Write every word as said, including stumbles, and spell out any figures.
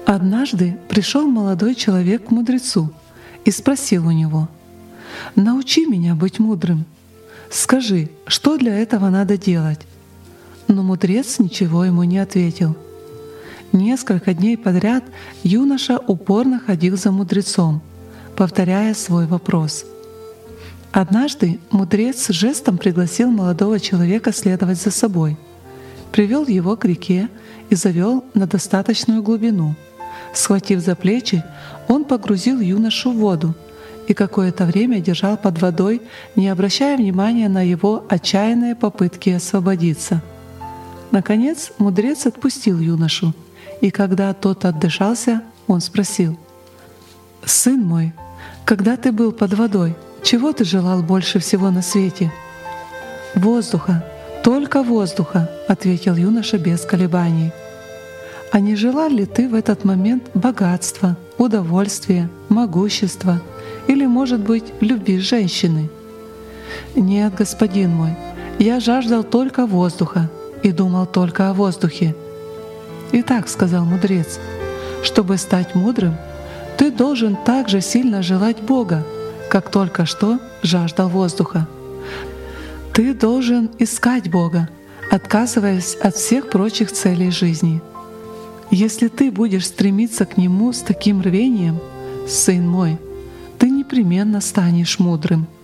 Однажды пришел молодой человек к мудрецу и спросил у него: «Научи меня быть мудрым. Скажи, что для этого надо делать?» Но мудрец ничего ему не ответил. Несколько дней подряд юноша упорно ходил за мудрецом, повторяя свой вопрос. Однажды мудрец жестом пригласил молодого человека следовать за собой, привел его к реке и завел на достаточную глубину. Схватив за плечи, он погрузил юношу в воду и какое-то время держал под водой, не обращая внимания на его отчаянные попытки освободиться. Наконец мудрец отпустил юношу, и когда тот отдышался, он спросил: «Сын мой, когда ты был под водой, чего ты желал больше всего на свете?» «Воздуха, только воздуха», — ответил юноша без колебаний. «А не желал ли ты в этот момент богатства, удовольствия, могущества или, может быть, любви женщины?» «Нет, господин мой, я жаждал только воздуха и думал только о воздухе». «Итак, — сказал мудрец, — чтобы стать мудрым, ты должен так же сильно желать Бога, как только что жаждал воздуха. Ты должен искать Бога, отказываясь от всех прочих целей жизни. Если ты будешь стремиться к Нему с таким рвением, сын мой, ты непременно станешь мудрым».